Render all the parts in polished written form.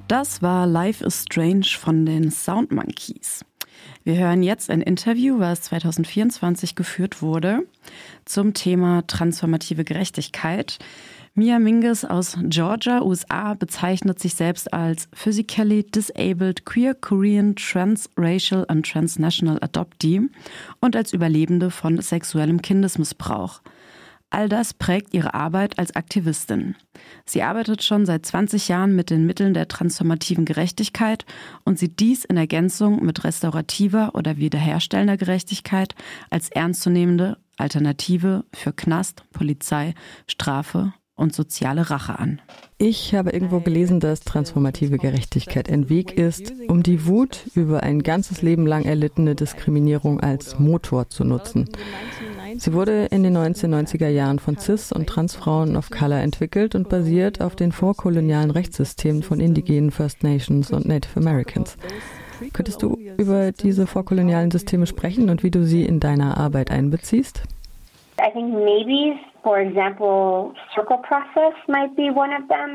Das war Life is Strange von den Sound Monkeys. Wir hören jetzt ein Interview, was 2024 geführt wurde, zum Thema transformative Gerechtigkeit. Mia Mingus aus Georgia, USA, bezeichnet sich selbst als physically disabled, queer, Korean, transracial and transnational adoptee und als Überlebende von sexuellem Kindesmissbrauch. All das prägt ihre Arbeit als Aktivistin. Sie arbeitet schon seit 20 Jahren mit den Mitteln der transformativen Gerechtigkeit und sieht dies in Ergänzung mit restaurativer oder wiederherstellender Gerechtigkeit als ernstzunehmende Alternative für Knast, Polizei, Strafe und soziale Rache an. Ich habe irgendwo gelesen, dass transformative Gerechtigkeit ein Weg ist, um die Wut über ein ganzes Leben lang erlittene Diskriminierung als Motor zu nutzen. Sie wurde in den 1990er Jahren von Cis- und Transfrauen of Color entwickelt und basiert auf den vorkolonialen Rechtssystemen von indigenen First Nations und Native Americans. Könntest du über diese vorkolonialen Systeme sprechen und wie du sie in deiner Arbeit einbeziehst? I think maybe, for example, circle process might be one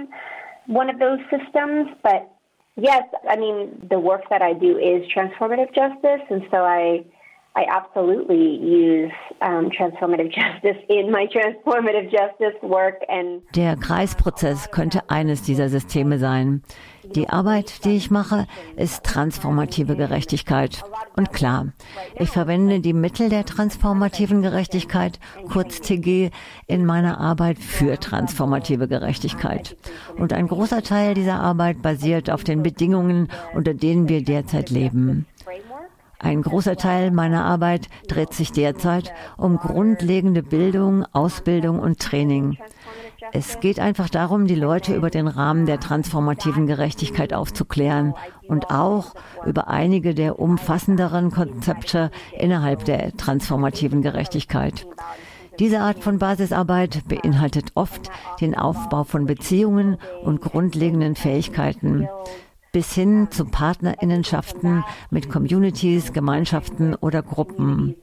of those systems. But yes, I mean, the work that I do is transformative justice, and so I absolutely use transformative justice in my transformative justice work. Der Kreisprozess könnte eines dieser Systeme sein. Die Arbeit, die ich mache, ist transformative Gerechtigkeit. Und klar, ich verwende die Mittel der transformativen Gerechtigkeit, kurz TG, in meiner Arbeit für transformative Gerechtigkeit. Und ein großer Teil dieser Arbeit basiert auf den Bedingungen, unter denen wir derzeit leben. Ein großer Teil meiner Arbeit dreht sich derzeit um grundlegende Bildung, Ausbildung und Training. Es geht einfach darum, die Leute über den Rahmen der transformativen Gerechtigkeit aufzuklären und auch über einige der umfassenderen Konzepte innerhalb der transformativen Gerechtigkeit. Diese Art von Basisarbeit beinhaltet oft den Aufbau von Beziehungen und grundlegenden Fähigkeiten, bis hin zu PartnerInnenschaften mit Communities, Gemeinschaften oder Gruppen,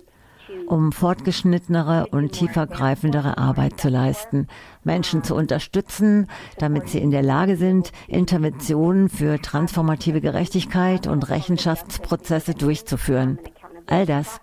um fortgeschrittenere und tiefergreifendere Arbeit zu leisten, Menschen zu unterstützen, damit sie in der Lage sind, Interventionen für transformative Gerechtigkeit und Rechenschaftsprozesse durchzuführen. All das.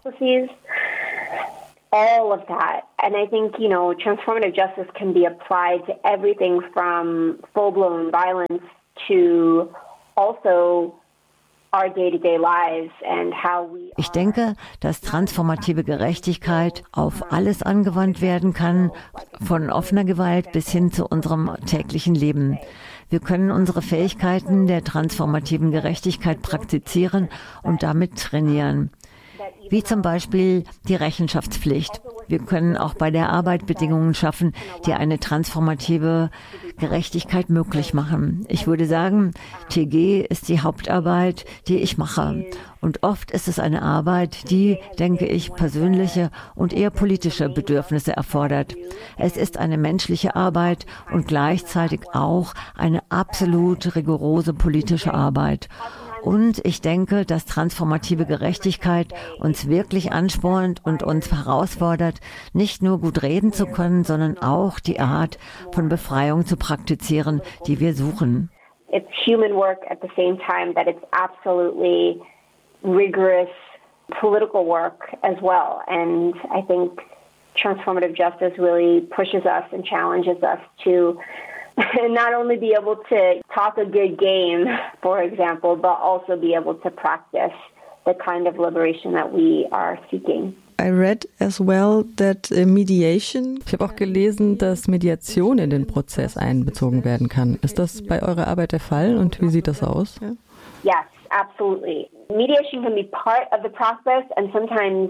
All of that. And I think, transformative justice can be applied to everything from full-blown violence to also our day-to-day lives and how we. Ich denke, dass transformative Gerechtigkeit auf alles angewandt werden kann, von offener Gewalt bis hin zu unserem täglichen Leben. Wir können unsere Fähigkeiten der transformativen Gerechtigkeit praktizieren und damit trainieren. Wie zum Beispiel die Rechenschaftspflicht. Wir können auch bei der Arbeit Bedingungen schaffen, die eine transformative Gerechtigkeit möglich machen. Ich würde sagen, TG ist die Hauptarbeit, die ich mache. Und oft ist es eine Arbeit, die, denke ich, persönliche und eher politische Bedürfnisse erfordert. Es ist eine menschliche Arbeit und gleichzeitig auch eine absolut rigorose politische Arbeit. Und ich denke, dass transformative Gerechtigkeit uns wirklich anspornt und uns herausfordert, nicht nur gut reden zu können, sondern auch die Art von Befreiung zu praktizieren, die wir suchen. It's human work at the same time that it's absolutely rigorous political work as well. And I think transformative justice really pushes us and challenges us to not only be able to talk a good game, for example, but also be able to practice the kind of liberation that we are seeking. I read as well that mediation. Ich habe auch gelesen, dass Mediation in den Prozess einbezogen werden kann. Ist das bei eurer Arbeit der Fall und wie sieht das aus? Yes, absolutely. Mediation can be part of the process and sometimes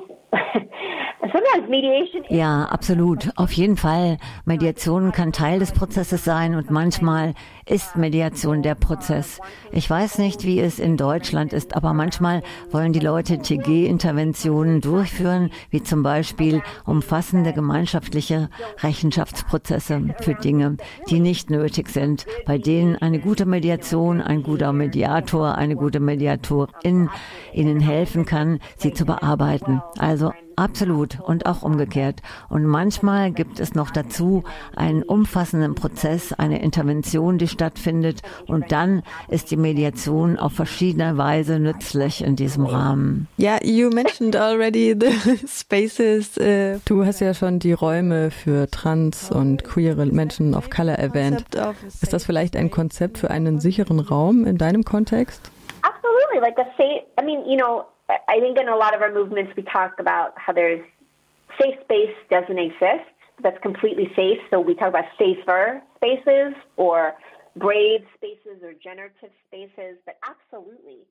mediation. Ja, absolut. Auf jeden Fall. Mediation kann Teil des Prozesses sein und manchmal ist Mediation der Prozess. Ich weiß nicht, wie es in Deutschland ist, aber manchmal wollen die Leute TG-Interventionen durchführen, wie zum Beispiel umfassende gemeinschaftliche Rechenschaftsprozesse für Dinge, die nicht nötig sind, bei denen eine gute Mediation, ein guter Mediator, eine gute Mediatorin Medizin ihnen helfen kann, sie zu bearbeiten. Also absolut und auch umgekehrt. Und manchmal gibt es noch dazu einen umfassenden Prozess, eine Intervention, die stattfindet. Und dann ist die Mediation auf verschiedene Weise nützlich in diesem Rahmen. Ja, you mentioned already the spaces. Du hast ja schon die Räume für trans- und queere Menschen of Color erwähnt. Ist das vielleicht ein Konzept für einen sicheren Raum in deinem Kontext? Absolutely. Like a safe, I mean, you know, I think in a lot of our movements we talk about how there's safe space doesn't exist. That's completely safe. So we talk about safer spaces or brave spaces or generative spaces. But absolutely,